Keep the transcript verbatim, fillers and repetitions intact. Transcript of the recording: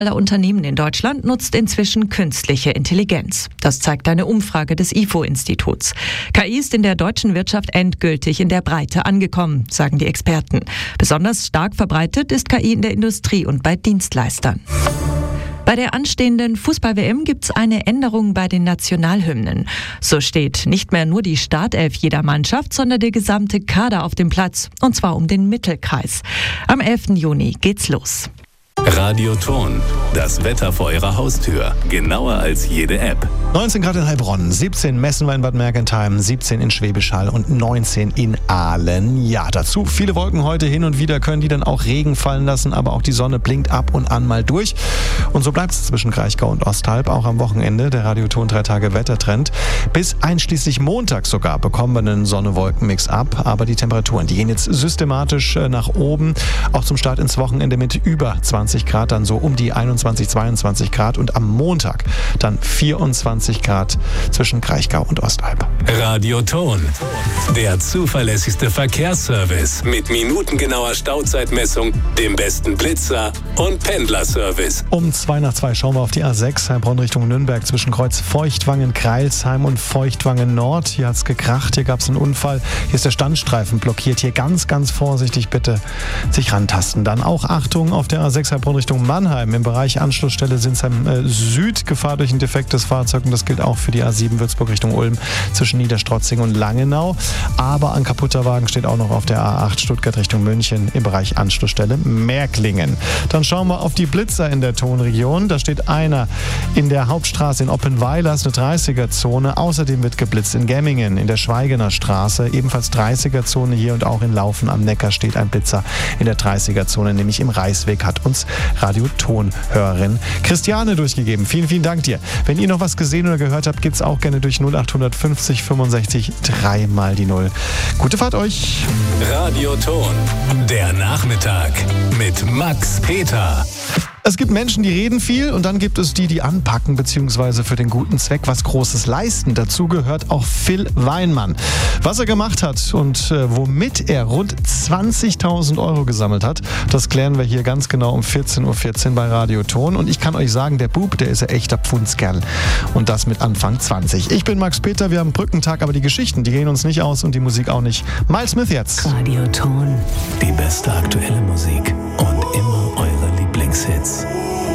aller Unternehmen in Deutschland nutzt inzwischen künstliche Intelligenz. Das zeigt eine Umfrage des I F O-Instituts. K I ist in der deutschen Wirtschaft endgültig in der Breite angekommen, sagen die Experten. Besonders stark verbreitet ist K I in der Industrie und bei Dienstleistern. Bei der anstehenden Fußball-W M gibt es eine Änderung bei den Nationalhymnen. So steht nicht mehr nur die Startelf jeder Mannschaft, sondern der gesamte Kader auf dem Platz. Und zwar um den Mittelkreis. Am elften Juni geht's los. Radio Ton, das Wetter vor Ihrer Haustür. Genauer als jede App. neunzehn Grad in Heilbronn, siebzehn Messen wir in Bad Mergentheim, siebzehn in Schwäbisch Hall und neunzehn in Aalen. Ja, dazu viele Wolken heute hin und wieder, können die dann auch Regen fallen lassen, aber auch die Sonne blinkt ab und an mal durch. Und so bleibt es zwischen Kraichgau und Osthalb, auch am Wochenende, der Radio Ton drei Tage Wettertrend. Bis einschließlich Montag sogar bekommen wir einen Sonne-Wolken-Mix ab, aber die Temperaturen, die gehen jetzt systematisch nach oben, auch zum Start ins Wochenende mit über zwanzig Grad, dann so um die einundzwanzig, zweiundzwanzig Grad und am Montag dann vierundzwanzig Grad zwischen Kraichgau und Osthalb. Radio Ton, der zuverlässigste Verkehrsservice mit minutengenauer Stauzeitmessung, dem besten Blitzer und Pendlerservice. Um zwei nach zwei schauen wir auf die A sechs, Heilbronn Richtung Nürnberg, zwischen Kreuz Feuchtwangen, Greilsheim und Feuchtwangen Nord. Hier hat es gekracht, hier gab es einen Unfall, hier ist der Standstreifen blockiert. Hier ganz, ganz vorsichtig bitte sich rantasten. Dann auch Achtung auf der A sechs Heilbronn Richtung Mannheim. Im Bereich Anschlussstelle Sinsheim äh, Süd, Gefahr durch ein defektes Fahrzeug, und das gilt auch für die A sieben Würzburg Richtung Ulm zwischen Niederstrotzing und Langenau. Aber ein kaputter Wagen steht auch noch auf der A acht Stuttgart Richtung München im Bereich Anschlussstelle Märklingen. Dann schauen wir auf die Blitzer in der Tonregion. Da steht einer in der Hauptstraße in Oppenweiler, ist eine dreißiger-Zone. Außerdem wird geblitzt in Gemmingen, in der Schweigener Straße, ebenfalls dreißiger-Zone hier, und auch in Laufen am Neckar steht ein Blitzer in der dreißiger-Zone, nämlich im Reisweg, hat uns Radio Ton-Hörerin Christiane durchgegeben. Vielen, vielen Dank dir. Wenn ihr noch was gesehen oder gehört habt, gibt's auch gerne durch null acht fünfzig fünfundsechzig drei mal die Null. Gute Fahrt euch. Radio Ton, der Nachmittag mit Max Peter. Es gibt Menschen, die reden viel, und dann gibt es die, die anpacken bzw. für den guten Zweck was Großes leisten. Dazu gehört auch Phil Weinmann. Was er gemacht hat und äh, womit er rund zwanzigtausend Euro gesammelt hat, das klären wir hier ganz genau um vierzehn Uhr vierzehn bei Radio Ton. Und ich kann euch sagen, der Bub, der ist ein echter Pfundskerl. Und das mit Anfang zwanzig. Ich bin Max Peter, wir haben Brückentag, aber die Geschichten, die gehen uns nicht aus und die Musik auch nicht. Miles Smith jetzt. Radio Ton, die beste aktuelle Musik und immer eure Lieblingshits.